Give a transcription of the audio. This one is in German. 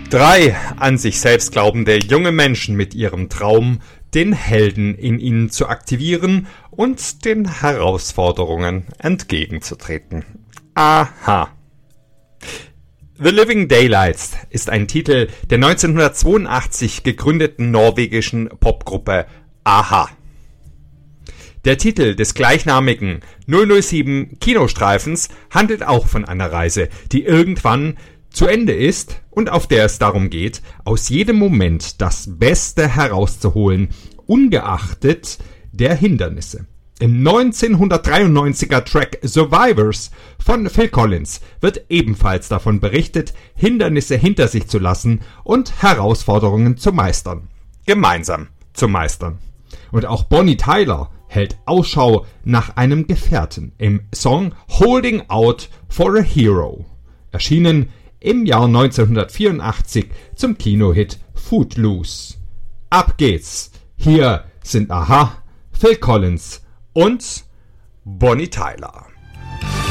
Drei an sich selbst glaubende junge Menschen mit ihrem Traum, den Helden in ihnen zu aktivieren und den Herausforderungen entgegenzutreten. Aha. The Living Daylights ist ein Titel der 1982 gegründeten norwegischen Popgruppe Aha. Der Titel des gleichnamigen 007 Kinostreifens handelt auch von einer Reise, die irgendwann zu Ende ist und auf der es darum geht, aus jedem Moment das Beste herauszuholen, ungeachtet der Hindernisse. Im 1993er Track Survivors von Phil Collins wird ebenfalls davon berichtet, Hindernisse hinter sich zu lassen und Herausforderungen zu meistern. Gemeinsam zu meistern. Und auch Bonnie Tyler hält Ausschau nach einem Gefährten im Song Holding Out for a Hero, erschienen im Jahr 1984 zum Kinohit Footloose. Ab geht's! Hier sind Aha, Phil Collins und Bonnie Tyler.